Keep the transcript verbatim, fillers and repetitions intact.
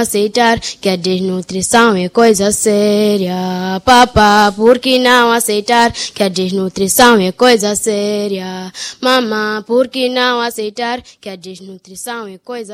aceitar que a desnutrição é coisa séria. Papá, por que não aceitar que a desnutrição é coisa séria? Mamã, por que não aceitar que a desnutrição é coisa